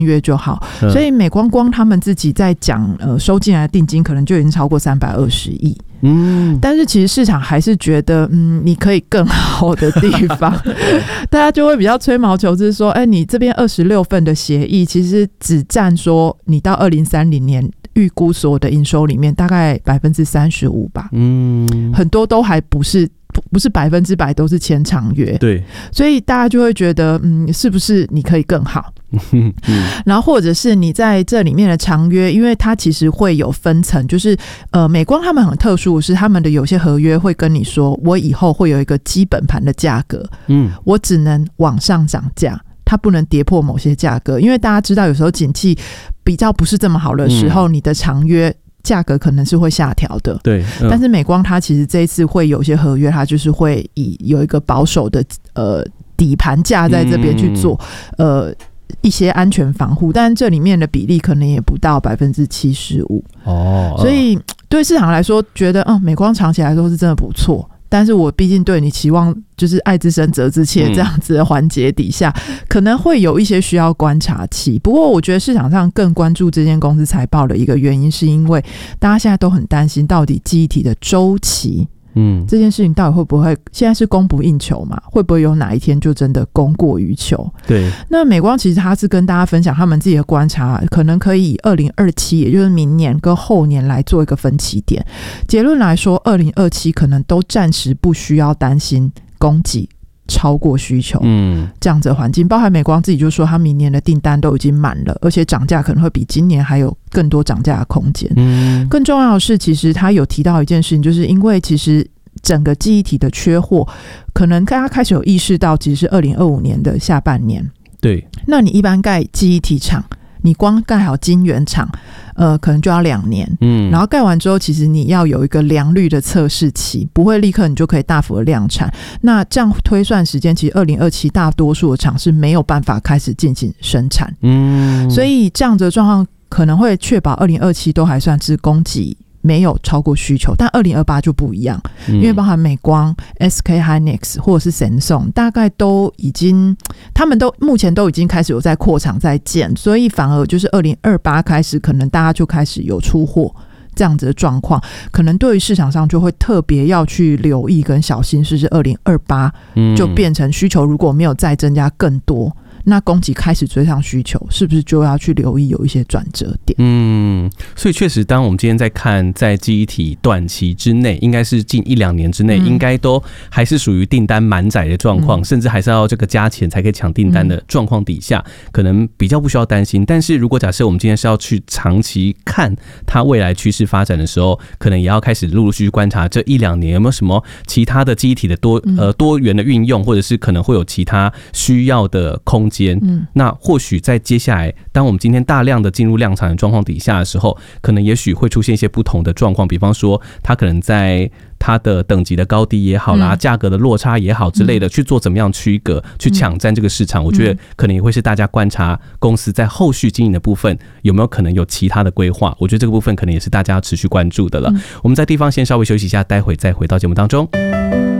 约就好。所以美光光他们自己在讲收进来的定金可能就已经超过320亿。但是其实市场还是觉得你可以更好的地方大家就会比较吹毛求疵说你这边26份的协议其实只占说你到2030年预估所有的营收里面大概35%吧。很多都还不是100%都是签长约。 对， 所以大家就会觉得是不是你可以更好然后或者是你在这里面的长约，因为它其实会有分层，就是美光他们很特殊的是他们的有些合约会跟你说我以后会有一个基本盘的价格，我只能往上涨价，它不能跌破某些价格。因为大家知道有时候景气比较不是这么好的时候，你的长约价格可能是会下调的。 对， 但是美光它其实这一次会有些合约，它就是会有一个保守的底盘价在这边去做一些安全防护，但这里面的比例可能也不到75%。所以对市场来说觉得美光长期来说是真的不错，但是我毕竟对你期望就是爱之深责之切这样子的环节底下，可能会有一些需要观察期。不过我觉得市场上更关注这间公司财报的一个原因，是因为大家现在都很担心到底记忆体的周期这件事情到底会不会现在是供不应求嘛？会不会有哪一天就真的供过于求？对，那美光其实他是跟大家分享他们自己的观察，可能可以以2027也就是明年跟后年来做一个分歧点。结论来说2027可能都暂时不需要担心供给超过需求这样子的环境，包含美光自己就说他明年的订单都已经满了，而且涨价可能会比今年还有更多涨价的空间。更重要的是其实他有提到一件事情，就是因为其实整个记忆体的缺货可能大家开始有意识到其实是2025年的下半年。对，那你一般盖记忆体厂，你光盖好晶圆厂可能就要2年，然后盖完之后其实你要有一个良率的测试期，不会立刻你就可以大幅的量产。那这样推算时间，其实2027大多数的厂是没有办法开始进行生产。所以这样的状况可能会确保2027都还算是供给没有超过需求，但2028就不一样，因为包含美光、SK Hynix 或者是 Samsung 大概都已经他们都目前都已经开始有在扩厂在建，所以反而就是2028开始可能大家就开始有出货这样子的状况，可能对于市场上就会特别要去留意跟小心，是2028就变成需求如果没有再增加更多，那供给开始追上需求，是不是就要去留意有一些转折点？ 所以确实当我们今天在看在记忆体短期之内，应该是近1-2年之内应该都还是属于订单满载的状况，甚至还是要这个加钱才可以抢订单的状况底下，可能比较不需要担心。但是如果假设我们今天是要去长期看它未来趋势发展的时候，可能也要开始陆陆续续观察这1-2年有没有什么其他的记忆体的多元的运用，或者是可能会有其他需要的空间。那或许在接下来当我们今天大量的进入量产的状况底下的时候，可能也许会出现一些不同的状况，比方说它可能在它的等级的高低也好啦，价格的落差也好之类的，去做怎么样区隔，去抢占这个市场。我觉得可能也会是大家观察公司在后续经营的部分有没有可能有其他的规划，我觉得这个部分可能也是大家要持续关注的了。我们在地方先稍微休息一下，待会再回到节目当中。